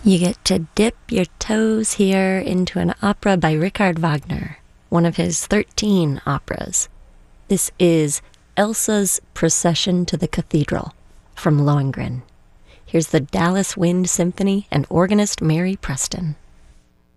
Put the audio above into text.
You get to dip your toes here into an opera by Richard Wagner, one of his 13 operas. This is Elsa's Procession to the Cathedral from Lohengrin. Here's the Dallas Wind Symphony and organist Mary Preston.